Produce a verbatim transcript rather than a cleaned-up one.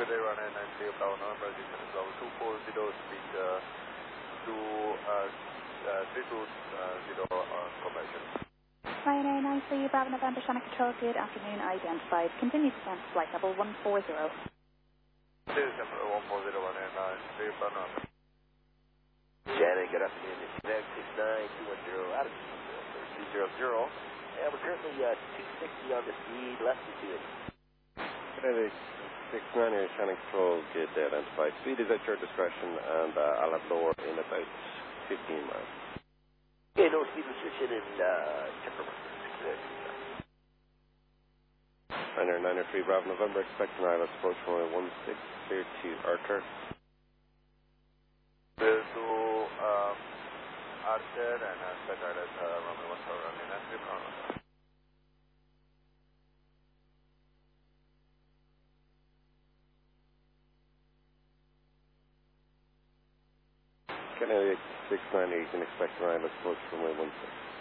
They run in and clear Bravo November, register as well, two four zero, speed uh, to uh, uh, three two zero uh, commercial. Ryanair nine three Bravo November, Shannon Control, good afternoon, identified. Continue to send flight level one four zero. This is number one four zero one and nine three Bravo November. Shannon, good afternoon, this is X six nine two one zero, out of two zero zero, and we're currently uh, two sixty on the speed, less than two eighty. Good six nine here, Shannon Control, get identified. Speed is at your discretion, and uh, I'll have lower in about fifteen miles. Okay, no speed restriction in uh, temperament. Ryanair nine three Bravo November, expecting I L S approach runway one six, clear to Arthur. Clear to um, Arthur and uh, set I L S uh, runway one four runway nine three Bravo November. Kennedy six nine eight, you can expect an I L S approach runway one six.